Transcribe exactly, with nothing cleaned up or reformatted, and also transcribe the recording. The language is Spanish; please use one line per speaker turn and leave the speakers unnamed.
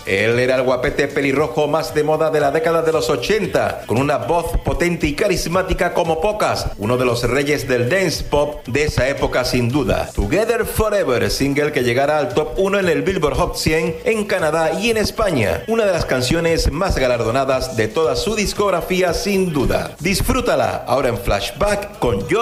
Él era el guapete pelirrojo más de moda de la década de los ochenta, con una voz potente y carismática como pocas, uno de los reyes del dance pop de esa época sin duda. Together Forever, single que llegará al top uno en el Billboard Hot cien en Canadá y en España, una de las canciones más galardonadas de toda su discografía sin duda. Disfrútala ahora en Flashback con John